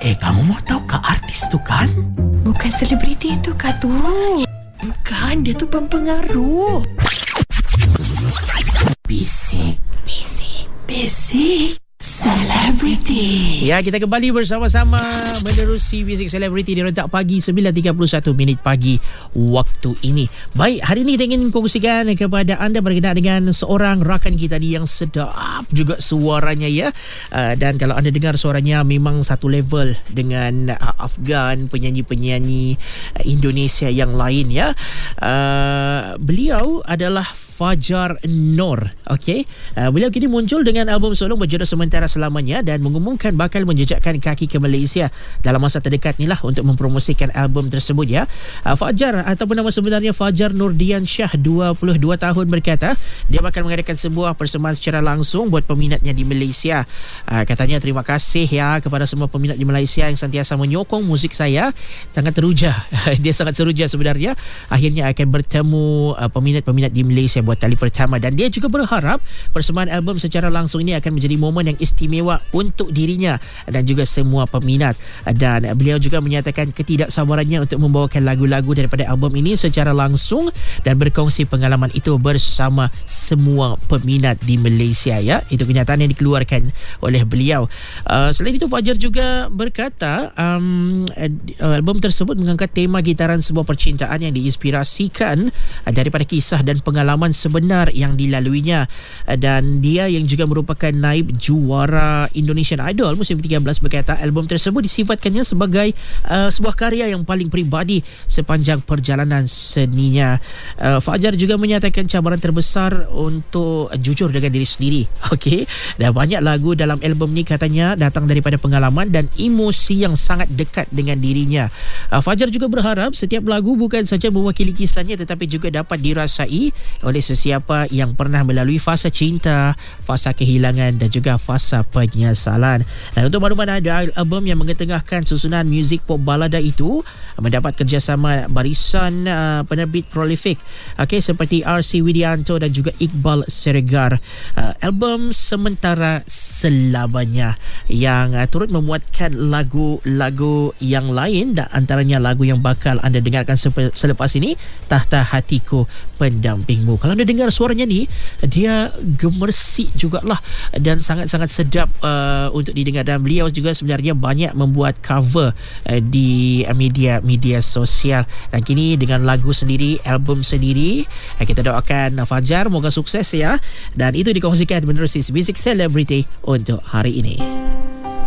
Kamu mau tahu ke artis tu kan? Bukan selebriti tu kah tu? Bukan, dia tu pempengaruh. Bisik Selebriti. Ya, kita kembali bersama-sama menerusi Bisik Selebriti di Rentak Pagi 9.31 minit pagi waktu ini. Baik, hari ini kita ingin kongsikan kepada anda berkenaan dengan seorang rakan kita ni yang sedap juga suaranya ya. Dan kalau anda dengar suaranya memang satu level dengan Afgan, penyanyi-penyanyi Indonesia yang lain ya. Beliau adalah Fajar Nor. Okey. Beliau kini muncul dengan album solo berjudul Sementara Selamanya dan mengumumkan bakal menjejakkan kaki ke Malaysia dalam masa terdekat ni lah untuk mempromosikan album tersebut ya. Fajar ataupun nama sebenarnya Fajar Nurdian Shah, 22 tahun, berkata dia bakal mengadakan sebuah persembahan secara langsung buat peminatnya di Malaysia. Katanya terima kasih ya kepada semua peminat di Malaysia yang sentiasa menyokong muzik saya. Sangat teruja. Dia sangat teruja sebenarnya akhirnya akan bertemu peminat-peminat di Malaysia buat kali pertama, dan dia juga berharap persembahan album secara langsung ini akan menjadi momen yang istimewa untuk dirinya dan juga semua peminat. Dan beliau juga menyatakan ketidaksabarannya untuk membawakan lagu-lagu daripada album ini secara langsung dan berkongsi pengalaman itu bersama semua peminat di Malaysia ya. Itu kenyataan yang dikeluarkan oleh beliau. Selain itu, Fajar juga berkata album tersebut mengangkat tema gitaran sebuah percintaan yang diinspirasikan daripada kisah dan pengalaman sebenar yang dilaluinya, dan dia yang juga merupakan naib juara Indonesian Idol musim 13 berkata album tersebut disifatkannya sebagai sebuah karya yang paling peribadi sepanjang perjalanan seninya. Fajar juga menyatakan cabaran terbesar untuk jujur dengan diri sendiri. Okey, dan banyak lagu dalam album ni katanya datang daripada pengalaman dan emosi yang sangat dekat dengan dirinya. Fajar juga berharap setiap lagu bukan saja mewakili kisahnya tetapi juga dapat dirasai oleh sesiapa yang pernah melalui fasa cinta, fasa kehilangan dan juga fasa penyesalan. Dan untuk makluman ada album yang mengetengahkan susunan muzik pop balada itu mendapat kerjasama barisan penerbit prolific seperti R.C. Widianto dan juga Iqbal Siregar. Album Sementara Selamanya yang turut memuatkan lagu-lagu yang lain, dan antaranya lagu yang bakal anda dengarkan selepas ini, Tahta Hatiku Pendampingmu. Kalau anda dengar suaranya ni, dia gemersik jugalah dan sangat-sangat sedap untuk didengar, dan beliau juga sebenarnya banyak membuat cover di media sosial, dan kini dengan lagu sendiri, album sendiri. Kita doakan Fajar moga sukses ya, dan itu dikongsikan menerusi Bisik Selebriti untuk hari ini.